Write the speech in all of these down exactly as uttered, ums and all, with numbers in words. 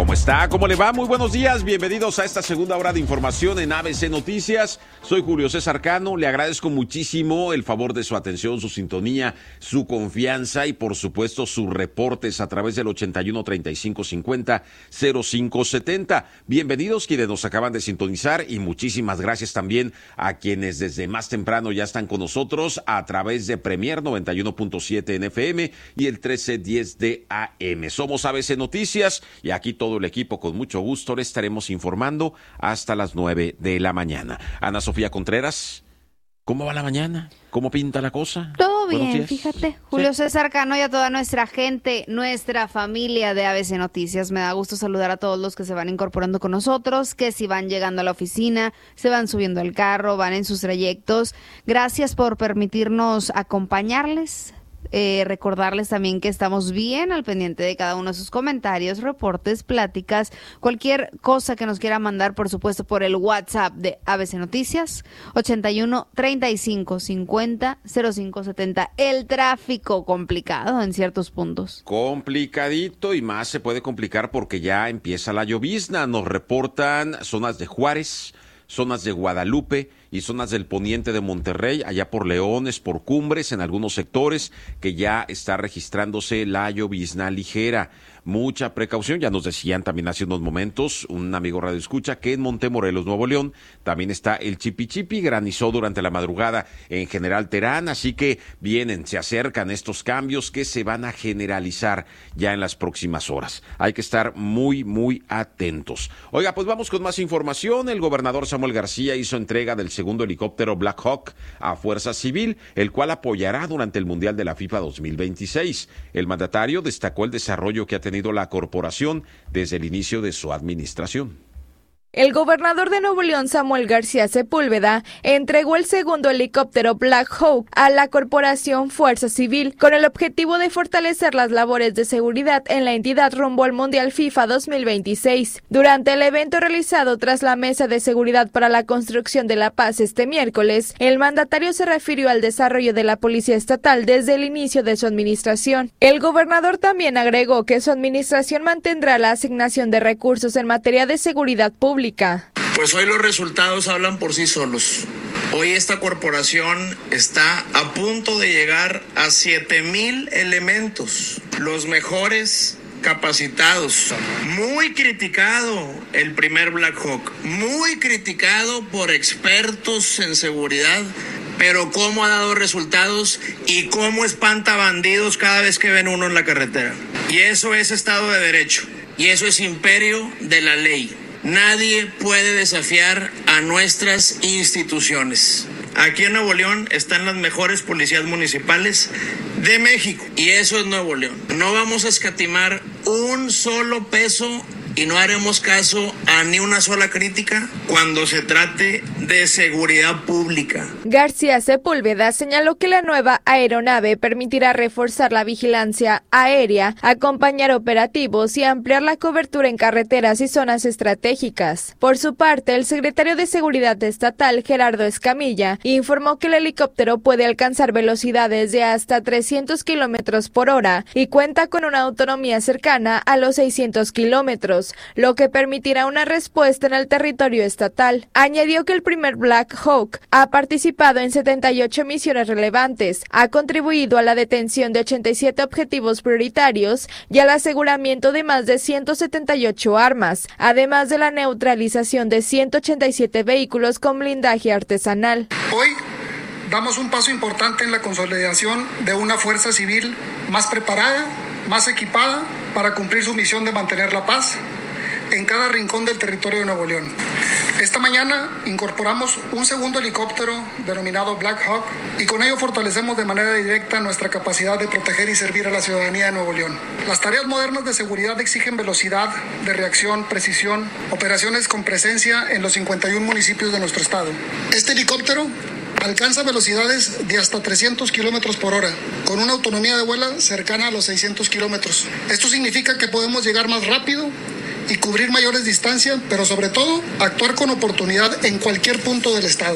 ¿Cómo está? ¿Cómo le va? Muy buenos días. Bienvenidos a esta segunda hora de información en A B C Noticias. Soy Julio César Cano. Le agradezco muchísimo el favor de su atención, su sintonía, su confianza y, por supuesto, sus reportes a través del ochenta y uno, treinta y cinco, cincuenta, cero cinco setenta. Bienvenidos quienes nos acaban de sintonizar y muchísimas gracias también a quienes desde más temprano ya están con nosotros a través de Premier noventa y uno punto siete en F M y el trece diez de A M. Somos A B C Noticias y aquí todo el equipo con mucho gusto le estaremos informando hasta las nueve de la mañana. Ana Sofía Contreras, ¿cómo va la mañana? ¿Cómo pinta la cosa? Todo bien, fíjate. Julio ¿Sí? César Cano y a toda nuestra gente, nuestra familia de A B C Noticias. Me da gusto saludar a todos los que se van incorporando con nosotros, que si van llegando a la oficina, se van subiendo al carro, van en sus trayectos. Gracias por permitirnos acompañarles. Eh, recordarles también que estamos bien al pendiente de cada uno de sus comentarios, reportes, pláticas, cualquier cosa que nos quiera mandar, por supuesto, por el WhatsApp de A B C Noticias, ochenta y uno, treinta y cinco, cincuenta, cero cinco setenta. El tráfico complicado en ciertos puntos. Complicadito y más se puede complicar porque ya empieza la llovizna. Nos reportan zonas de Juárez, zonas de Guadalupe y zonas del poniente de Monterrey, allá por Leones, por Cumbres, en algunos sectores que ya está registrándose la llovizna ligera. Mucha precaución, ya nos decían también hace unos momentos un amigo radio escucha que en Montemorelos, Nuevo León, también está el chipi chipi, granizó durante la madrugada en General Terán, así que vienen, se acercan estos cambios que se van a generalizar ya en las próximas horas. Hay que estar muy, muy atentos. Oiga, pues vamos con más información. El gobernador Samuel García hizo entrega del segundo helicóptero Black Hawk a Fuerza Civil, el cual apoyará durante el Mundial de la FIFA dos mil veintiséis. El mandatario destacó el desarrollo que ha tenido la corporación desde el inicio de su administración. El gobernador de Nuevo León, Samuel García Sepúlveda, entregó el segundo helicóptero Black Hawk a la corporación Fuerza Civil, con el objetivo de fortalecer las labores de seguridad en la entidad rumbo al Mundial FIFA dos mil veintiséis. Durante el evento realizado tras la Mesa de Seguridad para la Construcción de la Paz este miércoles, el mandatario se refirió al desarrollo de la Policía Estatal desde el inicio de su administración. El gobernador también agregó que su administración mantendrá la asignación de recursos en materia de seguridad pública. Pues hoy los resultados hablan por sí solos. Hoy esta corporación está a punto de llegar a siete mil elementos, los mejores capacitados. Muy criticado el primer Black Hawk, muy criticado por expertos en seguridad, pero cómo ha dado resultados y cómo espanta bandidos cada vez que ven uno en la carretera. Y eso es Estado de Derecho, y eso es imperio de la ley. Nadie puede desafiar a nuestras instituciones. Aquí en Nuevo León están las mejores policías municipales de México y eso es Nuevo León. No vamos a escatimar un solo peso y no haremos caso a ni una sola crítica cuando se trate de seguridad pública. García Sepúlveda señaló que la nueva aeronave permitirá reforzar la vigilancia aérea, acompañar operativos y ampliar la cobertura en carreteras y zonas estratégicas. Por su parte, el secretario de Seguridad Estatal, Gerardo Escamilla, informó que el helicóptero puede alcanzar velocidades de hasta trescientos kilómetros por hora y cuenta con una autonomía cercana a los seiscientos kilómetros, lo que permitirá una respuesta en el territorio estatal. Añadió que el primer Black Hawk ha participado en setenta y ocho misiones relevantes, ha contribuido a la detención de ochenta y siete objetivos prioritarios y al aseguramiento de más de ciento setenta y ocho armas, además de la neutralización de ciento ochenta y siete vehículos con blindaje artesanal. Hoy damos un paso importante en la consolidación de una fuerza civil más preparada, más equipada para cumplir su misión de mantener la paz en cada rincón del territorio de Nuevo León. Esta mañana incorporamos un segundo helicóptero denominado Black Hawk y con ello fortalecemos de manera directa nuestra capacidad de proteger y servir a la ciudadanía de Nuevo León. Las tareas modernas de seguridad exigen velocidad de reacción, precisión, operaciones con presencia en los cincuenta y uno municipios de nuestro estado. Este helicóptero alcanza velocidades de hasta trescientos kilómetros por hora, con una autonomía de vuelo cercana a los seiscientos kilómetros. Esto significa que podemos llegar más rápido y cubrir mayores distancias, pero sobre todo actuar con oportunidad en cualquier punto del estado.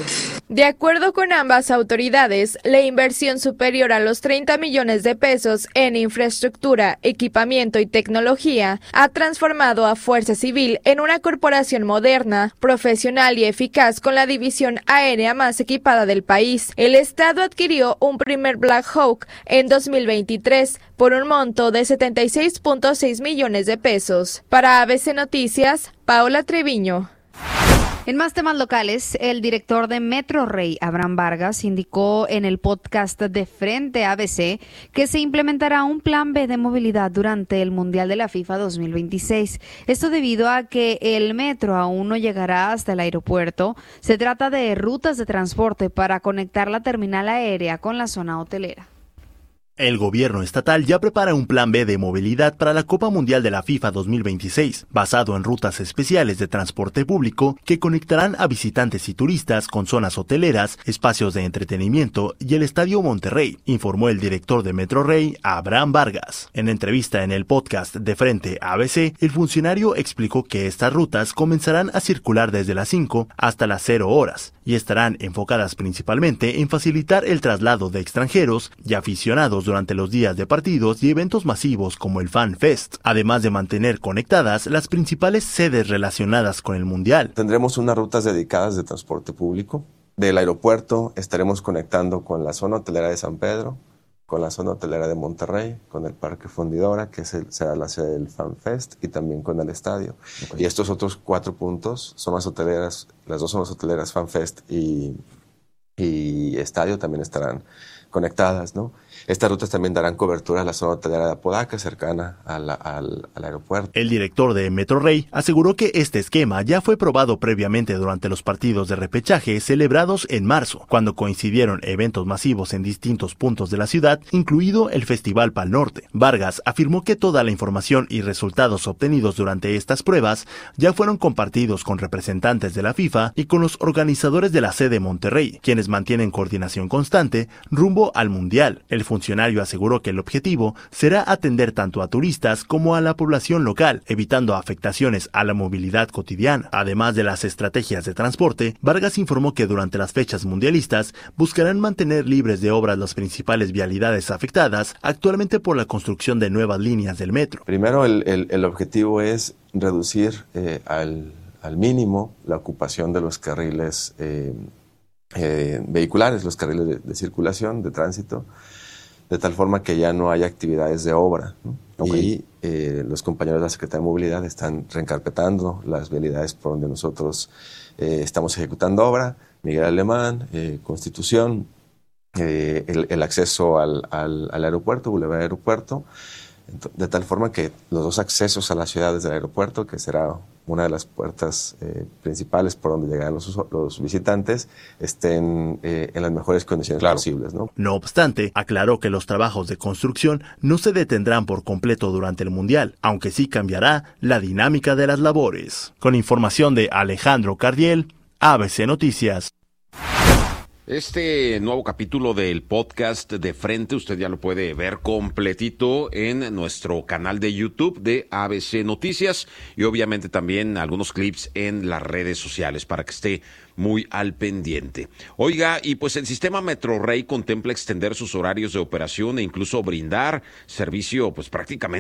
De acuerdo con ambas autoridades, la inversión superior a los treinta millones de pesos en infraestructura, equipamiento y tecnología ha transformado a Fuerza Civil en una corporación moderna, profesional y eficaz con la división aérea más equipada del país. El Estado adquirió un primer Black Hawk en dos mil veintitrés por un monto de setenta y seis punto seis millones de pesos. Para A B C Noticias, Paola Treviño. En más temas locales, el director de Metro Rey, Abraham Vargas, indicó en el podcast de Frente A B C que se implementará un plan B de movilidad durante el Mundial de la FIFA dos mil veintiséis. Esto debido a que el metro aún no llegará hasta el aeropuerto. Se trata de rutas de transporte para conectar la terminal aérea con la zona hotelera. El gobierno estatal ya prepara un plan B de movilidad para la Copa Mundial de la FIFA dos mil veintiséis, basado en rutas especiales de transporte público que conectarán a visitantes y turistas con zonas hoteleras, espacios de entretenimiento y el Estadio Monterrey, informó el director de Metro Rey, Abraham Vargas. En entrevista en el podcast de Frente A B C, el funcionario explicó que estas rutas comenzarán a circular desde las cinco hasta las cero horas y estarán enfocadas principalmente en facilitar el traslado de extranjeros y aficionados durante los días de partidos y eventos masivos como el Fan Fest, además de mantener conectadas las principales sedes relacionadas con el Mundial. Tendremos unas rutas dedicadas de transporte público. Del aeropuerto estaremos conectando con la zona hotelera de San Pedro, con la zona hotelera de Monterrey, con el Parque Fundidora, que es el, será la sede del Fan Fest, y también con el estadio. Okay. Y estos otros cuatro puntos, zonas hoteleras, las dos zonas hoteleras, Fan Fest y, y estadio, también estarán conectadas, ¿no? Estas rutas también darán cobertura a la zona hotelera de Apodaca, cercana a la, al, al aeropuerto. El director de Metro Rey aseguró que este esquema ya fue probado previamente durante los partidos de repechaje celebrados en marzo, cuando coincidieron eventos masivos en distintos puntos de la ciudad, incluido el Festival Pal Norte. Vargas afirmó que toda la información y resultados obtenidos durante estas pruebas ya fueron compartidos con representantes de la FIFA y con los organizadores de la sede Monterrey, quienes mantienen coordinación constante rumbo al Mundial. El funcionario aseguró que el objetivo será atender tanto a turistas como a la población local, evitando afectaciones a la movilidad cotidiana. Además de las estrategias de transporte, Vargas informó que durante las fechas mundialistas buscarán mantener libres de obras las principales vialidades afectadas actualmente por la construcción de nuevas líneas del metro. Primero, el, el, el objetivo es reducir eh, al, al mínimo la ocupación de los carriles eh, eh, vehiculares, los carriles de, de circulación, de tránsito, de tal forma que ya no haya actividades de obra, ¿no? Okay. Y eh, los compañeros de la Secretaría de Movilidad están reencarpetando las vialidades por donde nosotros eh, estamos ejecutando obra, Miguel Alemán, eh, Constitución, eh, el, el acceso al, al, al aeropuerto, Boulevard Aeropuerto, de tal forma que los dos accesos a la ciudad desde el aeropuerto, que será una de las puertas eh, principales por donde llegarán los, los visitantes, estén eh, en las mejores condiciones claro. posibles, ¿no? No obstante, aclaró que los trabajos de construcción no se detendrán por completo durante el Mundial, aunque sí cambiará la dinámica de las labores. Con información de Alejandro Cardiel, A B C Noticias. Este nuevo capítulo del podcast de Frente, usted ya lo puede ver completito en nuestro canal de YouTube de A B C Noticias y obviamente también algunos clips en las redes sociales para que esté muy al pendiente. Oiga, y pues el sistema Metro Rey contempla extender sus horarios de operación e incluso brindar servicio pues prácticamente